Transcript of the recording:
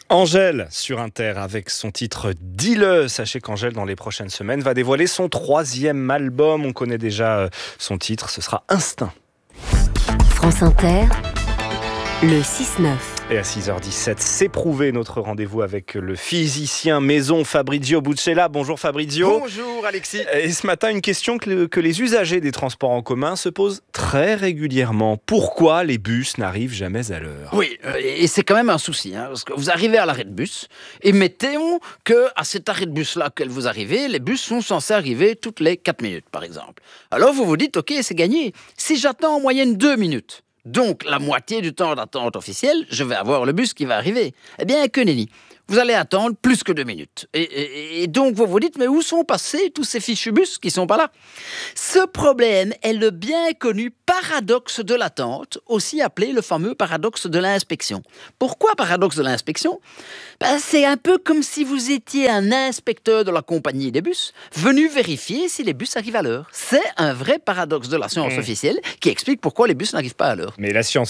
Angèle sur Inter avec son titre Dis-le. Sachez qu'Angèle, dans les prochaines semaines, va dévoiler son 3e album. On connaît déjà son titre, ce sera Instinct. France Inter, le 6-9. Et à 6h17, c'est prouvé notre rendez-vous avec le physicien maison Fabrizio Buccella. Bonjour Fabrizio. Bonjour Alexis. Et ce matin, une question que les usagers des transports en commun se posent très régulièrement. Pourquoi les bus n'arrivent jamais à l'heure ? Oui, et c'est quand même un souci, parce que vous arrivez à l'arrêt de bus, et mettons qu'à cet arrêt de bus-là que vous arrivez, les bus sont censés arriver toutes les 4 minutes, par exemple. Alors vous vous dites, ok, c'est gagné. Si j'attends en moyenne 2 minutes, donc la moitié du temps d'attente officiel, je vais avoir le bus qui va arriver. Eh bien, que nenni. Vous allez attendre plus que 2 minutes. Et donc, vous vous dites, mais où sont passés tous ces fichus bus qui sont pas là ? Ce problème est le bien connu paradoxe de l'attente, aussi appelé le fameux paradoxe de l'inspection. Pourquoi paradoxe de l'inspection ? C'est un peu comme si vous étiez un inspecteur de la compagnie des bus, venu vérifier si les bus arrivent à l'heure. C'est un vrai paradoxe de la science officielle qui explique pourquoi les bus n'arrivent pas à l'heure. Mais la science